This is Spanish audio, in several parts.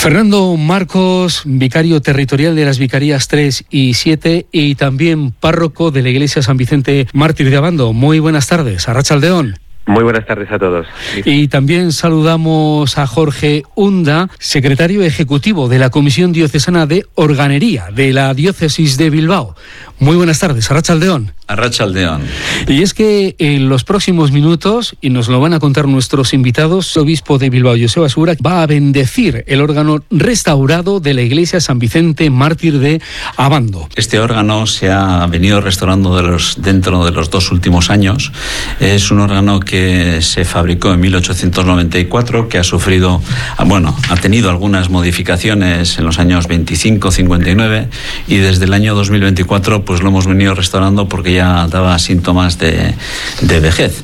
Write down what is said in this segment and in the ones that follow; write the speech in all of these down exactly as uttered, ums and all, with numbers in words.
Fernando Marcos, vicario territorial de las Vicarías tres y siete y también párroco de la Iglesia San Vicente Mártir de Abando. Muy buenas tardes, arratsaldeón. Muy buenas tardes a todos. Y también saludamos a Jorge Unda, secretario ejecutivo de la Comisión Diocesana de Organería de la Diócesis de Bilbao. Muy buenas tardes, arratsaldeón. Arratsaldeón. Y es que en los próximos minutos, y nos lo van a contar nuestros invitados, el obispo de Bilbao, Joseba Segura, va a bendecir el órgano restaurado de la Iglesia San Vicente Mártir de Abando. Este órgano se ha venido restaurando de los, dentro de los dos últimos años. Es un órgano que se fabricó en mil ochocientos noventa y cuatro, que ha sufrido, bueno, ha tenido algunas modificaciones en los años veinticinco, cincuenta y nueve, y desde el año dos mil veinticuatro pues lo hemos venido restaurando porque ya daba síntomas de, de vejez.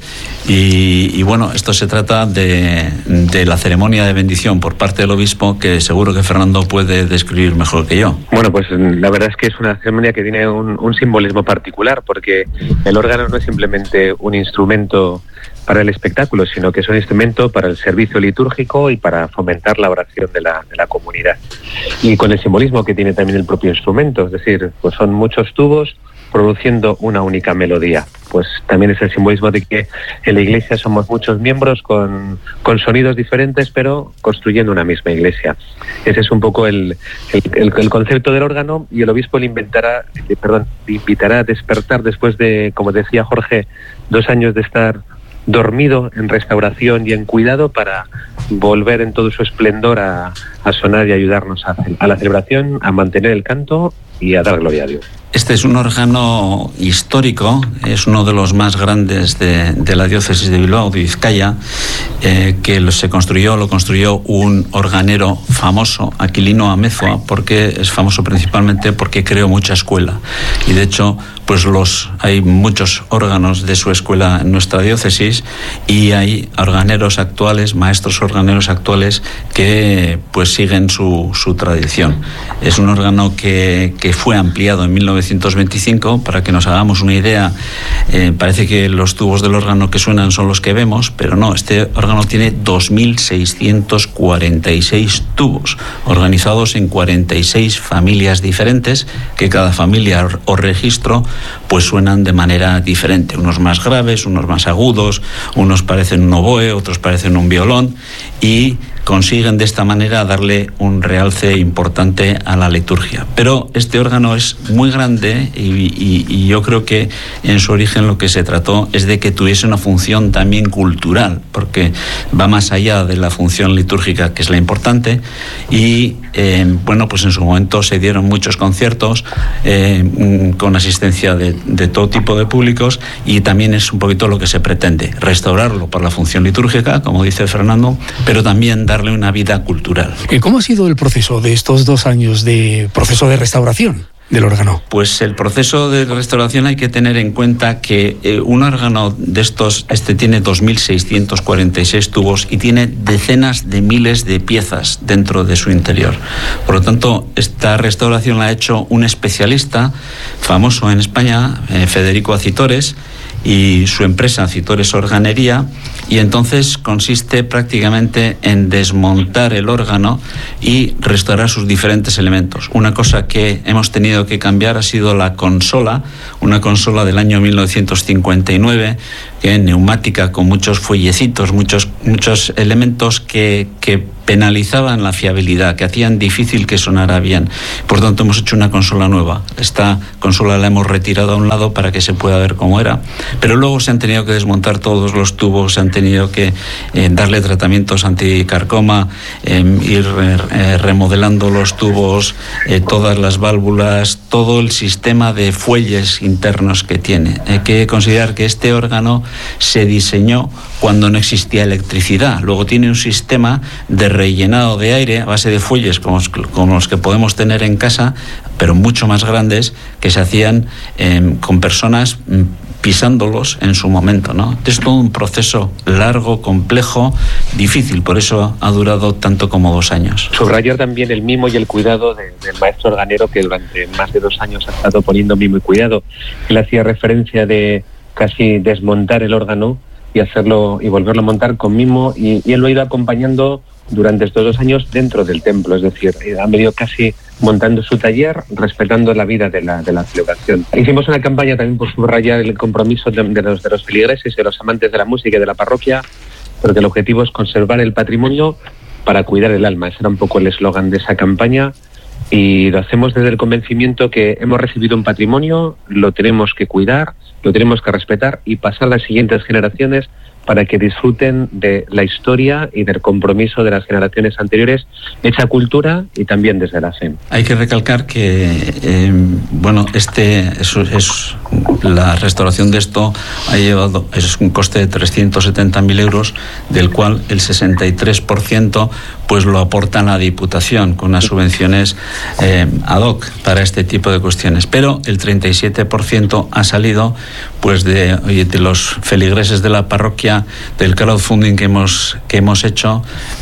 Y, y bueno, esto se trata de, de la ceremonia de bendición por parte del obispo, que seguro que Fernando puede describir mejor que yo. Bueno, pues la verdad es que es una ceremonia que tiene un, un simbolismo particular, porque el órgano no es simplemente un instrumento para el espectáculo, sino que es un instrumento para el servicio litúrgico y para fomentar la oración de la, de la comunidad. Y con el simbolismo que tiene también el propio instrumento, es decir, pues son muchos tubos produciendo una única melodía. Pues también es el simbolismo de que en la Iglesia somos muchos miembros con, con sonidos diferentes, pero construyendo una misma Iglesia. Ese es un poco el, el, el, el concepto del órgano, y el obispo le inventará, eh, perdón, le invitará a despertar después de, como decía Jorge, dos años de estar dormido en restauración y en cuidado, para volver en todo su esplendor a, a sonar y ayudarnos a, a la celebración, a mantener el canto y a dar gloria a Dios. Este es un órgano histórico, es uno de los más grandes de, de la diócesis de Bilbao, de Vizcaya, eh, que lo, se construyó, lo construyó un organero famoso, Aquilino Amezoa, porque es famoso principalmente porque creó mucha escuela. Y de hecho, pues los hay muchos órganos de su escuela en nuestra diócesis, y hay organeros actuales, maestros organeros actuales, que pues siguen su, su tradición. Es un órgano que, que fue ampliado en mil novecientos veinticinco, para que nos hagamos una idea. Eh, parece que los tubos del órgano que suenan son los que vemos, pero no, este órgano tiene dos mil seiscientos cuarenta y seis tubos, organizados en cuarenta y seis familias diferentes, que cada familia o registro pues suenan de manera diferente, unos más graves, unos más agudos, unos parecen un oboe, otros parecen un violón, y consiguen de esta manera darle un realce importante a la liturgia. Pero este órgano es muy grande y, y, y yo creo que en su origen lo que se trató es de que tuviese una función también cultural, porque va más allá de la función litúrgica, que es la importante, y eh, bueno, pues en su momento se dieron muchos conciertos eh, con asistencia de, de todo tipo de públicos, y también es un poquito lo que se pretende, restaurarlo por la función litúrgica, como dice Fernando, pero también darle una vida cultural. ¿Cómo ha sido el proceso de estos dos años de proceso de restauración del órgano? Pues el proceso de restauración, hay que tener en cuenta que eh, un órgano de estos, este tiene dos mil seiscientos cuarenta y seis tubos y tiene decenas de miles de piezas dentro de su interior. Por lo tanto, esta restauración la ha hecho un especialista famoso en España, eh, Federico Acitores, y su empresa Acitores Organería, y entonces consiste prácticamente en desmontar el órgano y restaurar sus diferentes elementos. Una cosa que hemos tenido que cambiar ha sido la consola, una consola del año mil novecientos cincuenta y nueve, que neumática, con muchos fuellecitos, muchos, muchos elementos que, que penalizaban la fiabilidad, que hacían difícil que sonara bien. Por tanto, hemos hecho una consola nueva. Esta consola la hemos retirado a un lado para que se pueda ver cómo era, pero luego se han tenido que desmontar todos los tubos, se han tenido que eh, darle tratamientos anticarcoma, eh, ir eh, remodelando los tubos, eh, todas las válvulas, todo el sistema de fuelles internos que tiene. Hay que considerar que este órgano se diseñó cuando no existía electricidad. Luego tiene un sistema de rellenado de aire a base de fuelles como, como los que podemos tener en casa, pero mucho más grandes, que se hacían eh, con personas pisándolos en su momento, ¿no? Es todo un proceso largo, complejo, difícil, por eso ha durado tanto como dos años. Subrayar también el mimo y el cuidado de, del maestro organero, que durante más de dos años ha estado poniendo mimo y cuidado. Él hacía referencia de casi desmontar el órgano y hacerlo y volverlo a montar con mimo, y, y él lo ha ido acompañando durante estos dos años dentro del templo, es decir, han venido casi montando su taller, respetando la vida de la, de la celebración. Hicimos una campaña también por subrayar el compromiso de, de, los, de los feligreses y de los amantes de la música y de la parroquia, porque el objetivo es conservar el patrimonio para cuidar el alma. Ese era un poco el eslogan de esa campaña, y lo hacemos desde el convencimiento que hemos recibido un patrimonio, lo tenemos que cuidar, lo tenemos que respetar y pasar a las siguientes generaciones para que disfruten de la historia y del compromiso de las generaciones anteriores, hecha cultura y también desde la fe. Hay que recalcar que, eh, bueno, este es, es la restauración de esto ha llevado, es un coste de trescientos setenta mil euros, del cual el sesenta y tres por ciento pues lo aporta la Diputación con unas subvenciones eh, ad hoc para este tipo de cuestiones. Pero el treinta y siete por ciento ha salido pues de, de los feligreses de la parroquia, del crowdfunding que hemos, que hemos hecho.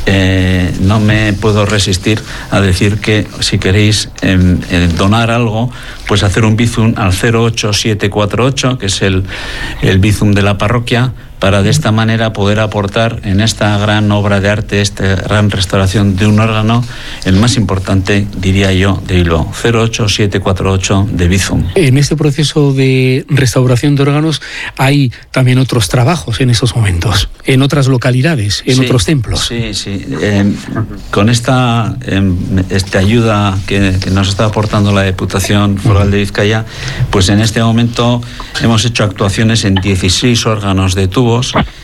Eh, no me puedo resistir a decir que si queréis eh, eh, donar algo, pues hacer un bizum al cero ocho siete cuatro ocho, que es el, el bizum de la parroquia, para de esta manera poder aportar en esta gran obra de arte, esta gran restauración de un órgano, el más importante, diría yo, de Bilbao. cero ocho siete cuatro ocho de Bizum. En este proceso de restauración de órganos hay también otros trabajos en estos momentos, en otras localidades, en sí, otros templos. Sí, sí. Eh, con esta, eh, esta ayuda que, que nos está aportando la Diputación Foral de Vizcaya, pues en este momento hemos hecho actuaciones en dieciséis órganos de tubo,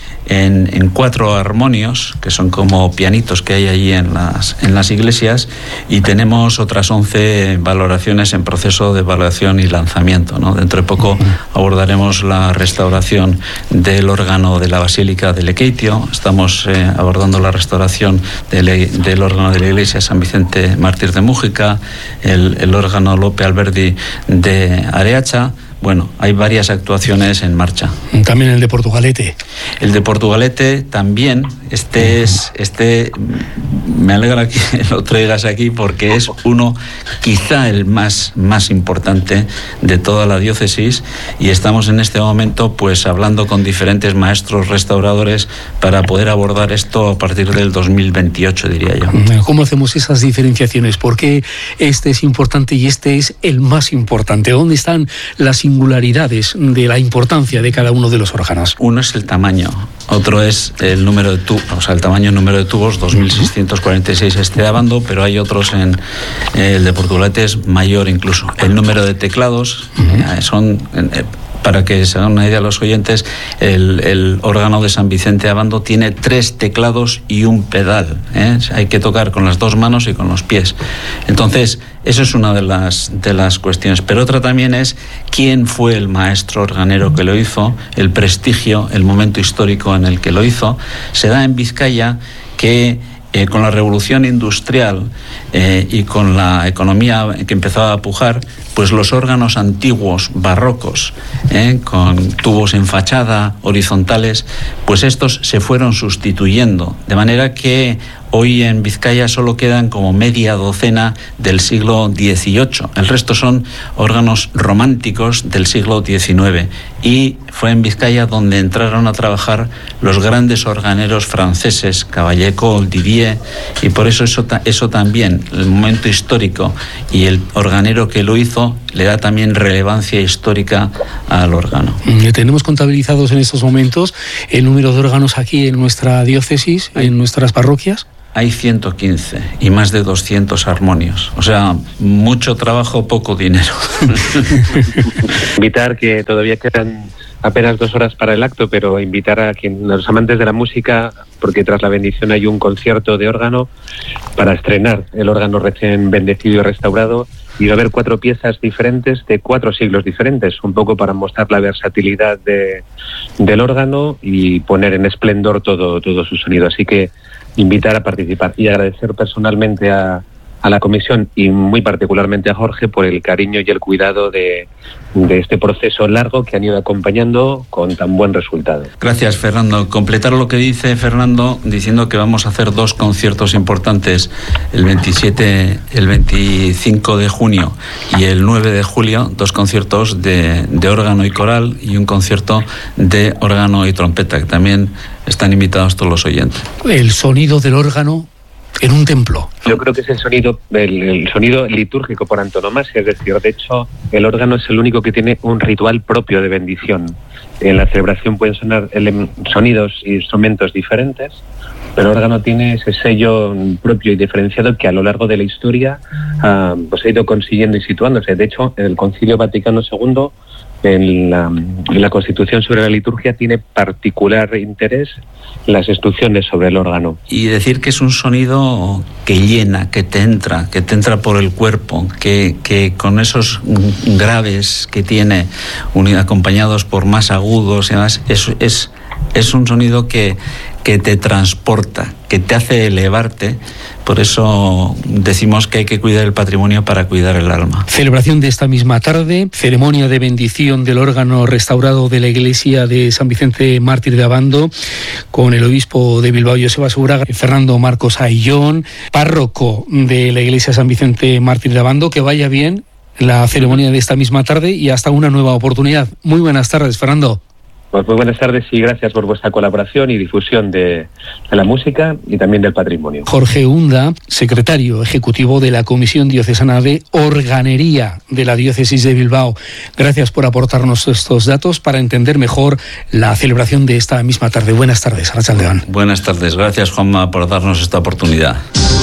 En, en cuatro armonios, que son como pianitos que hay allí en las, en las iglesias, y tenemos otras once valoraciones en proceso de evaluación y lanzamiento, ¿no? Dentro de poco abordaremos la restauración del órgano de la Basílica de Lekeitio, estamos eh, abordando la restauración de le, del órgano de la iglesia San Vicente Mártir de Mújica, el, el órgano Lope Alberdi de Areacha. Bueno, hay varias actuaciones en marcha. También el de Portugalete. El de Portugalete también. Este es, este me alegra que lo traigas aquí porque es uno, quizá el más, más importante de toda la diócesis, y estamos en este momento pues hablando con diferentes maestros restauradores para poder abordar esto a partir del dos mil veintiocho, diría yo. ¿Cómo hacemos esas diferenciaciones? ¿Por qué este es importante y este es el más importante? ¿Dónde están las singularidades de la importancia de cada uno de los órganos? Uno es el tamaño, otro es el número de tubos, o sea, el tamaño, el número de tubos, dos mil seiscientos cuarenta y seis este de Abando, pero hay otros en el de Portugalete es mayor incluso. El número de teclados uh-huh. eh, son... Eh, para que se hagan una idea a los oyentes, el, el órgano de San Vicente Abando tiene tres teclados y un pedal, ¿eh? Hay que tocar con las dos manos y con los pies. Entonces, eso es una de las, de las cuestiones. Pero otra también es quién fue el maestro organero que lo hizo, el prestigio, el momento histórico en el que lo hizo. Se da en Vizcaya que Eh, con la revolución industrial eh, y con la economía que empezaba a pujar, pues los órganos antiguos, barrocos, eh, con tubos en fachada, horizontales, pues estos se fueron sustituyendo, de manera que hoy en Vizcaya solo quedan como media docena del siglo dieciocho. El resto son órganos románticos del siglo diecinueve. Y fue en Vizcaya donde entraron a trabajar los grandes organeros franceses, Caballé-Coll, Didier, y por eso eso, eso también, el momento histórico y el organero que lo hizo, le da también relevancia histórica al órgano. ¿Tenemos contabilizados en estos momentos el número de órganos aquí en nuestra diócesis, en nuestras parroquias? Hay ciento quince y más de doscientos armonios. O sea, mucho trabajo, poco dinero. Invitar, que todavía quedan apenas dos horas para el acto, pero invitar a, quien, a los amantes de la música, porque tras la bendición hay un concierto de órgano para estrenar el órgano recién bendecido y restaurado. Y va a haber cuatro piezas diferentes de cuatro siglos diferentes, un poco para mostrar la versatilidad de, del órgano y poner en esplendor todo, todo su sonido. Así que invitar a participar y agradecer personalmente a, a la comisión y muy particularmente a Jorge por el cariño y el cuidado de, de este proceso largo que han ido acompañando con tan buen resultado. Gracias, Fernando. Completar lo que dice Fernando diciendo que vamos a hacer dos conciertos importantes el veintisiete, el veinticinco de junio y el nueve de julio, dos conciertos de, de órgano y coral y un concierto de órgano y trompeta, que también están invitados todos los oyentes. El sonido del órgano en un templo? Yo creo que es el sonido, el, el sonido litúrgico por antonomasia, es decir, de hecho, el órgano es el único que tiene un ritual propio de bendición. En la celebración pueden sonar ele- sonidos e instrumentos diferentes, pero el órgano tiene ese sello propio y diferenciado que a lo largo de la historia uh, pues ha ido consiguiendo y situándose. De hecho, el Concilio Vaticano segundo, en la, en la Constitución sobre la liturgia, tiene particular interés en las instrucciones sobre el órgano. Y decir que es un sonido que llena, que te entra, que te entra por el cuerpo, que, que con esos graves que tiene, acompañados por más agudos y demás, es, es, es un sonido que, que te transporta, que te hace elevarte. Por eso decimos que hay que cuidar el patrimonio para cuidar el alma. Celebración de esta misma tarde, ceremonia de bendición del órgano restaurado de la iglesia de San Vicente Mártir de Abando, con el obispo de Bilbao, Joseba Segura, Fernando Marcos Ayllón, párroco de la iglesia San Vicente Mártir de Abando. Que vaya bien la ceremonia de esta misma tarde y hasta una nueva oportunidad. Muy buenas tardes, Fernando. Pues muy buenas tardes y gracias por vuestra colaboración y difusión de, de la música y también del patrimonio. Jorge Hunda, secretario ejecutivo de la Comisión Diocesana de Organería de la Diócesis de Bilbao. Gracias por aportarnos estos datos para entender mejor la celebración de esta misma tarde. Buenas tardes, Arratsalde on. Buenas tardes, gracias Juanma por darnos esta oportunidad.